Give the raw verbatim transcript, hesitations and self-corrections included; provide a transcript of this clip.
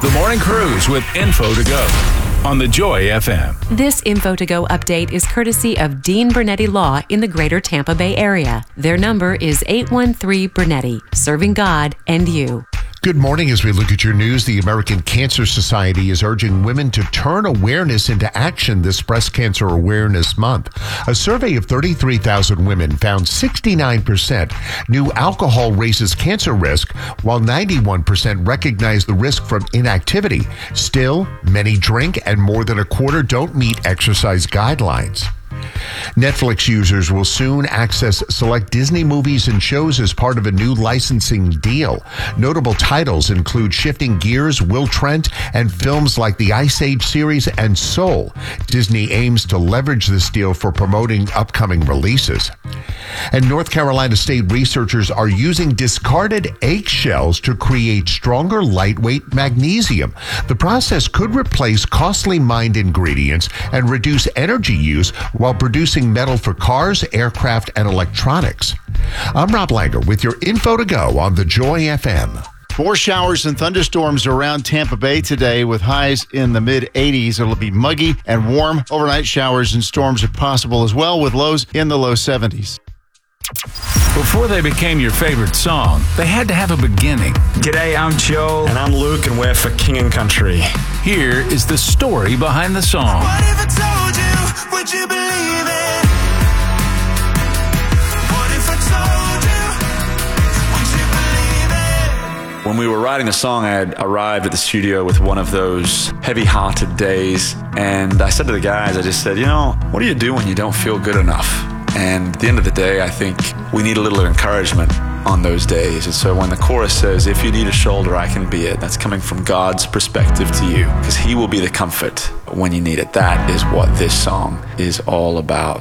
The Morning Cruise with Info to Go on the Joy F M. This Info to Go update is courtesy of Dean Bernetti Law in the greater Tampa Bay area. Their number is eight one three Bernetti, serving God and you. Good morning. As we look at your news, the American Cancer Society is urging women to turn awareness into action this Breast Cancer Awareness Month. A survey of thirty-three thousand women found sixty-nine percent knew alcohol raises cancer risk, while ninety-one percent recognize the risk from inactivity. Still, many drink and more than a quarter don't meet exercise guidelines. Netflix users will soon access select Disney movies and shows as part of a new licensing deal. Notable titles include Shifting Gears, Will Trent, and films like the Ice Age series and Soul. Disney aims to leverage this deal for promoting upcoming releases. And North Carolina State researchers are using discarded eggshells to create stronger, lightweight magnesium. The process could replace costly mined ingredients and reduce energy use while producing metal for cars, aircraft, and electronics. I'm Rob Langer with your Info to Go on the Joy F M. More showers and thunderstorms around Tampa Bay today with highs in the mid eighties. It'll be muggy and warm. Overnight showers and storms are possible as well with lows in the low seventies. Before they became your favorite song, they had to have a beginning. G'day, I'm Joe. And I'm Luke, and we're for King and Country. Here is the story behind the song. What if I told you, would you believe it? What if I told you, would you believe it? When we were writing the song, I had arrived at the studio with one of those heavy-hearted days, and I said to the guys, I just said, you know, what do you do when you don't feel good enough? And at the end of the day, I think we need a little encouragement on those days. And so when the chorus says, if you need a shoulder, I can be it, that's coming from God's perspective to you, because he will be the comfort when you need it. That is what this song is all about.